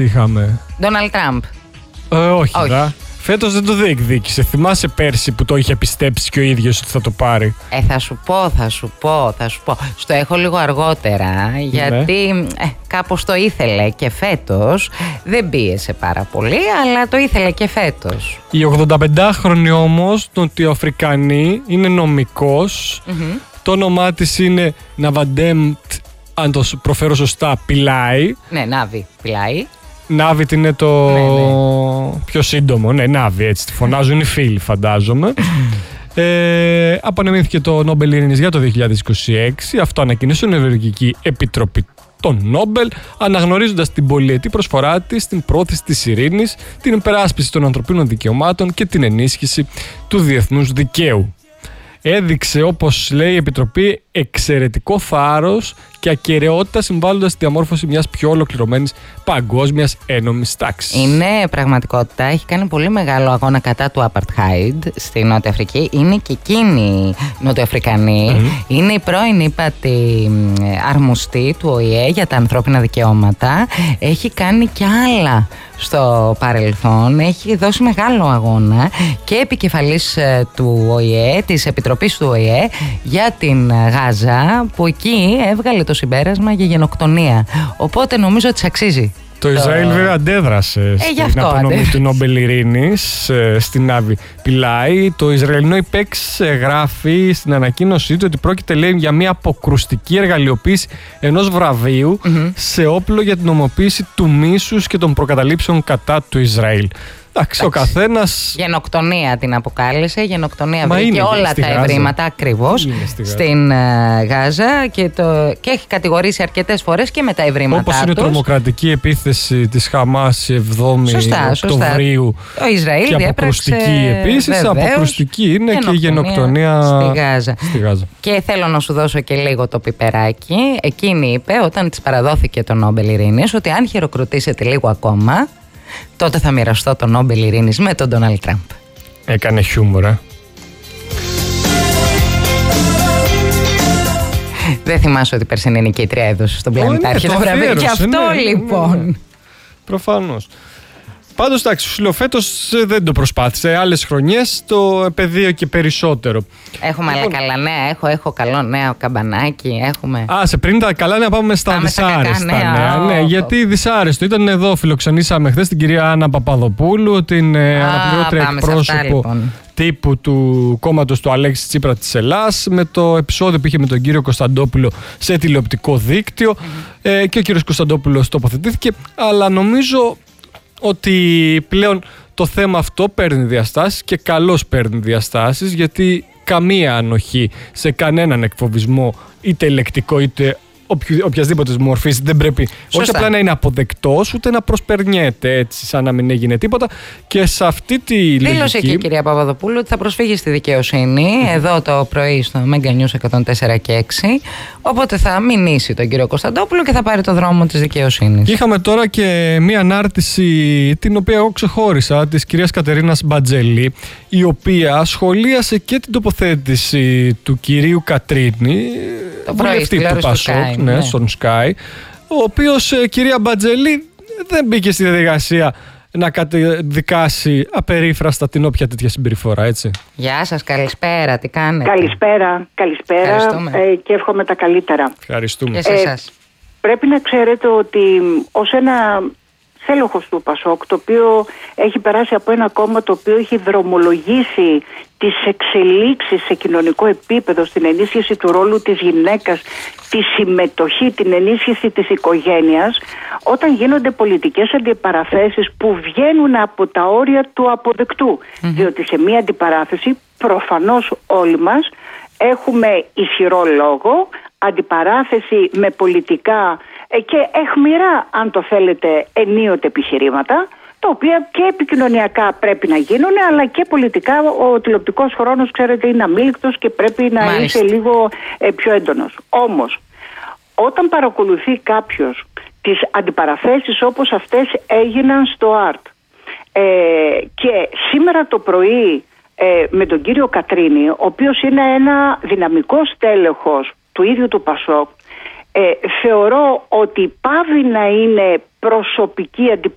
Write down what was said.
είχαμε. Ντόναλντ Τραμπ. Όχι. Φέτος δεν το διεκδίκησε. Θυμάσαι πέρσι που το είχε πιστέψει και ο ίδιος ότι θα το πάρει. Θα σου πω. Στο έχω λίγο αργότερα, γιατί κάπως το ήθελε και φέτος. Δεν πίεσε πάρα πολύ, αλλά το ήθελε και φέτος. Η 85χρονη όμως, Νοτιοαφρικανή, είναι νομικός. Το όνομά της είναι Ναβαντέμ, αν το προφέρω σωστά, Πιλάι. Ναι, Νάβη Πιλάι. Νάβιτ είναι το πιο σύντομο. Ναι, Νάβη, έτσι τη φωνάζουν οι φίλοι, φαντάζομαι. Απονεμήθηκε το Νόμπελ Ειρήνης για το 2026. Αυτό ανακοίνωσε η Νορβηγική Επιτροπή των Νόμπελ, αναγνωρίζοντας την πολυετή προσφορά της στην πρόθεση της ειρήνης, την υπεράσπιση των ανθρωπίνων δικαιωμάτων και την ενίσχυση του διεθνούς δικαίου. Έδειξε, όπως λέει η Επιτροπή, εξαιρετικό θάρρος και ακεραιότητα, συμβάλλοντας στη διαμόρφωση μιας πιο ολοκληρωμένης παγκόσμιας ένομης τάξης. Είναι πραγματικότητα. Έχει κάνει πολύ μεγάλο αγώνα κατά του Apartheid στη Νότια Αφρική. Είναι και εκείνη Νοτιοαφρικανή. Είναι η πρώην ύπατη αρμοστή του ΟΗΕ για τα ανθρώπινα δικαιώματα. Έχει κάνει και άλλα στο παρελθόν. Έχει δώσει μεγάλο αγώνα και επικεφαλής του ΟΗΕ, της Επιτροπής του ΟΗΕ για την Γάζα, που εκεί έβγαλε το συμπέρασμα για γενοκτονία. Οπότε νομίζω ότι αξίζει. Το Ισραήλ βέβαια αντέδρασε στην απονομή του Νόμπελ Ειρήνης στην Νάβη Πιλάι. Το Ισραηλινό ΙΠΕΞ γράφει στην ανακοίνωσή του ότι πρόκειται, λέει, για μια αποκρουστική εργαλειοποίηση ενός βραβείου σε όπλο για την νομοποίηση του μίσους και των προκαταλήψεων κατά του Ισραήλ. Εντάξει, ο καθένας. Γενοκτονία την αποκάλεσε. Γενοκτονία βρήκε όλα τα ευρήματα ακριβώς στην Γάζα και έχει κατηγορήσει αρκετές φορές και με τα ευρήματά τους. Όπως είναι η τρομοκρατική επίθεση της Χαμάς 7η Οκτωβρίου. Ο Ισραήλ και αποκρουστική επίσης. Αποκρουστική είναι και η γενοκτονία στη Γάζα. Και θέλω να σου δώσω και λίγο το πιπεράκι. Εκείνη είπε, όταν της παραδόθηκε το Νόμπελ Ειρήνης, ότι αν χειροκροτήσετε λίγο ακόμα, τότε θα μοιραστώ το Νόμπελ Ειρήνης με τον Ντόναλντ Τραμπ. Έκανε χιούμορ, Δεν θυμάσαι ότι η περσινή νικήτρια έδωσε στον Πλανητάρχη το βραβείο. Και αυτό λοιπόν. Προφανώς. Πάντως, εντάξει, σου λέω, φέτος δεν το προσπάθησε. Άλλες χρονιές το επαιδείο και περισσότερο. Έχουμε άλλα καλά νέα. Έχω καλό νέο καμπανάκι. Σε πριν τα καλά νέα πάμε στα δυσάρεστα νέα. Ναι, γιατί δυσάρεστο ήταν εδώ. Φιλοξενήσαμε χθες την κυρία Άννα Παπαδοπούλου, την αναπληρώτρια εκπρόσωπο τύπου του κόμματος του Αλέξη Τσίπρα της Ελλάς, με το επεισόδιο που είχε με τον κύριο Κωνσταντόπουλο σε τηλεοπτικό δίκτυο. Και ο κύριος Κωνσταντόπουλος τοποθετήθηκε, αλλά νομίζω ότι πλέον το θέμα αυτό παίρνει διαστάσεις και καλώς παίρνει διαστάσεις, γιατί καμία ανοχή σε κανέναν εκφοβισμό, είτε λεκτικό είτε οποιασδήποτε μορφής, δεν πρέπει όχι απλά να είναι αποδεκτός, ούτε να προσπερνιέται έτσι σαν να μην έγινε τίποτα. Και σε αυτή τη λογική δήλωσε και η κυρία Παπαδοπούλου ότι θα προσφύγει στη δικαιοσύνη εδώ το πρωί στο Mega News 104 και 6, οπότε θα μηνύσει τον κύριο Κωνσταντόπουλο και θα πάρει το δρόμο της δικαιοσύνης. Είχαμε τώρα και μία ανάρτηση, την οποία εγώ ξεχώρισα, της κυρίας Κατερίνας Μπατζέλη, η οποία σχολίασε και την τοποθέτηση του κυρίου Κατρίνη, βουλευτή του Πασόκ, στον Sky, ο οποίος, κυρία Μπατζέλη, δεν μπήκε στη διαδικασία να καταδικάσει απερίφραστα την όποια τέτοια συμπεριφορά, έτσι. Γεια σας, καλησπέρα, τι κάνετε? Καλησπέρα και εύχομαι τα καλύτερα. Ευχαριστούμε. Και σε εσάς. Πρέπει να ξέρετε ότι ως ένα στέλεχος του Πασόκ, το οποίο έχει περάσει από ένα κόμμα το οποίο έχει δρομολογήσει τις εξελίξεις σε κοινωνικό επίπεδο, στην ενίσχυση του ρόλου της γυναίκας, τη συμμετοχή, την ενίσχυση της οικογένειας, όταν γίνονται πολιτικές αντιπαραθέσεις που βγαίνουν από τα όρια του αποδεκτού. Διότι σε μία αντιπαράθεση προφανώς όλοι μας έχουμε ισχυρό λόγο, αντιπαράθεση με πολιτικά και αιχμηρά, αν το θέλετε, ενίοτε επιχειρήματα, τα οποία και επικοινωνιακά πρέπει να γίνουν, αλλά και πολιτικά ο τηλεοπτικός χρόνος, ξέρετε, είναι αμήλικτος και πρέπει να είσαι λίγο πιο έντονος. Όμως, όταν παρακολουθεί κάποιος τις αντιπαραθέσεις όπως αυτές έγιναν στο ΑΡΤ και σήμερα το πρωί με τον κύριο Κατρίνη, ο οποίος είναι ένα δυναμικό στέλεχος του ίδιου του Πασόκ, θεωρώ ότι πάβει να είναι προσωπική